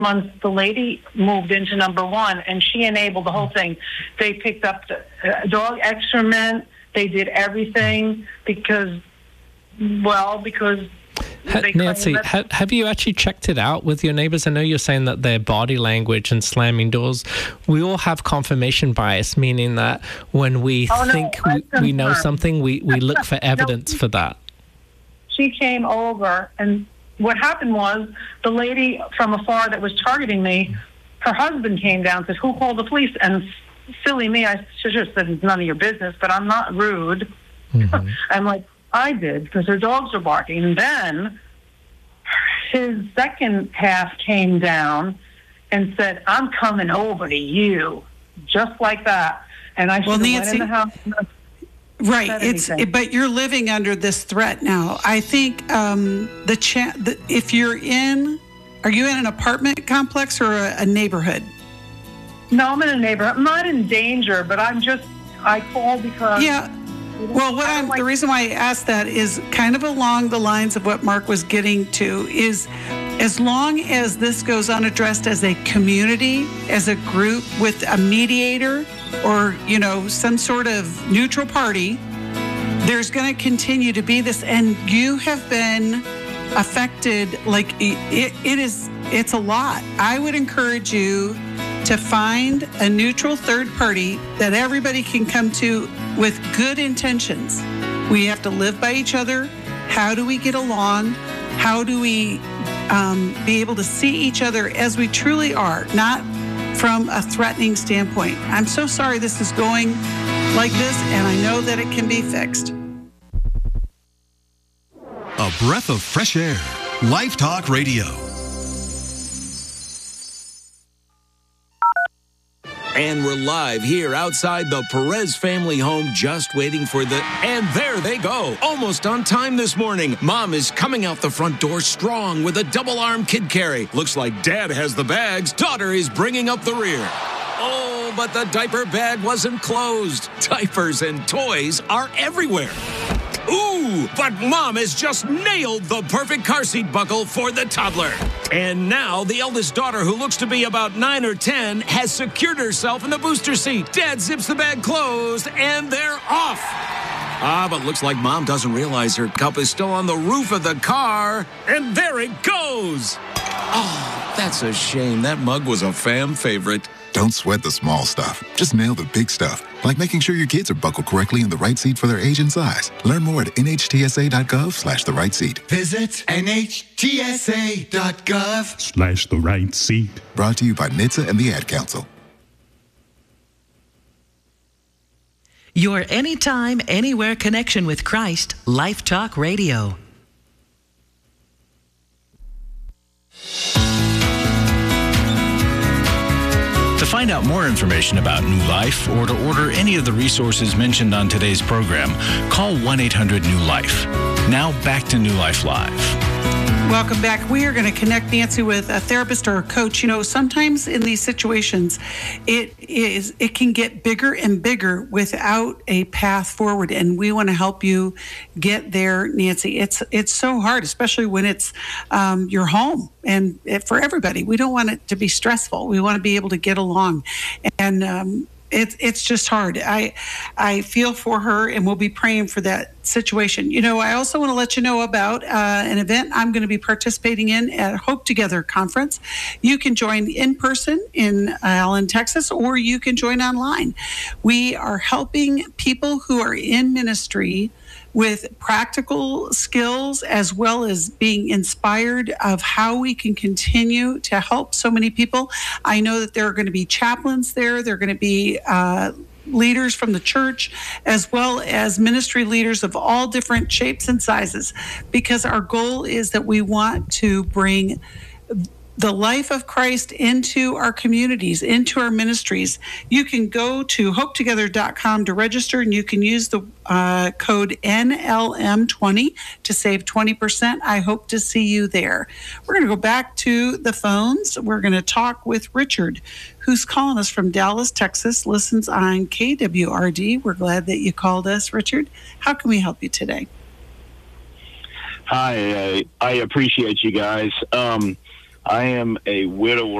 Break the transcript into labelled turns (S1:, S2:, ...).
S1: months, the lady moved into number one, and she enabled the whole thing. They picked up the dog excrement. They did everything because
S2: Nancy, have you actually checked it out with your neighbors? I know you're saying that their body language and slamming doors, we all have confirmation bias, meaning that when we we know something, we look for evidence for that.
S1: She came over, and what happened was the lady from afar that was targeting me, her husband came down and said, "Who called the police?" And silly me, I should have said, "It's none of your business," but I'm not rude. Mm-hmm. I'm like, I did, because her dogs were barking. And then his second half came down and said, "I'm coming over to you," just like that. And I should have went in the house.
S3: Right. But you're living under this threat now. I think if you're are you in an apartment complex or a neighborhood?
S1: No, I'm in a neighborhood. I'm not in danger, but I called because...
S3: Yeah. Well, the reason why I asked that is kind of along the lines of what Mark was getting to is, as long as this goes unaddressed as a community, as a group with a mediator or, some sort of neutral party, there's going to continue to be this. And you have been affected, like it's a lot. I would encourage you to find a neutral third party that everybody can come to with good intentions. We have to live by each other. How do we get along? How do we be able to see each other as we truly are, not from a threatening standpoint? I'm so sorry this is going like this, and I know that it can be fixed.
S4: A breath of fresh air. Life Talk Radio.
S5: And we're live here outside the Perez family home, just waiting for and there they go. Almost on time this morning. Mom is coming out the front door strong with a double-arm kid carry. Looks like Dad has the bags. Daughter is bringing up the rear. Oh, but the diaper bag wasn't closed. Diapers and toys are everywhere. Ooh, but Mom has just nailed the perfect car seat buckle for the toddler. And now the eldest daughter, who looks to be about 9 or 10, has secured herself in the booster seat. Dad zips the bag closed, and they're off. But looks like Mom doesn't realize her cup is still on the roof of the car. And there it goes. Oh, that's a shame. That mug was a fam favorite.
S6: Don't sweat the small stuff. Just nail the big stuff, like making sure your kids are buckled correctly in the right seat for their age and size. Learn more at nhtsa.gov/the right seat.
S7: Visit nhtsa.gov/the
S6: right seat. Brought to you by NHTSA and the Ad Council.
S8: Your anytime, anywhere connection with Christ, Life Talk Radio.
S9: To find out more information about New Life or to order any of the resources mentioned on today's program, call 1-800-NEW-LIFE. Now back to New Life Live.
S3: Welcome back. We are going to connect Nancy with a therapist or a coach. Sometimes in these situations, it can get bigger and bigger without a path forward, and we want to help you get there, Nancy. It's so hard, especially when it's your home, and for everybody. We don't want it to be stressful. We want to be able to get along, and it's just hard. I feel for her, and we'll be praying for that situation. I also want to let you know about an event I'm going to be participating in at Hope Together Conference. You can join in person in Allen, Texas, or you can join online. We are helping people who are in ministry with practical skills, as well as being inspired of how we can continue to help so many people. I know that there are going to be chaplains there. There are going to be leaders from the church, as well as ministry leaders of all different shapes and sizes, because our goal is that we want to bring the life of Christ into our communities, into our ministries. You can go to hopetogether.com to register, and you can use the code NLM20 to save 20%. I hope to see you there. We're going to go back to the phones. We're going to talk with Richard, who's calling us from Dallas, Texas, listens on KWRD. We're glad that you called us, Richard. How can we help you today?
S10: Hi, I appreciate you guys.
S7: I am a widower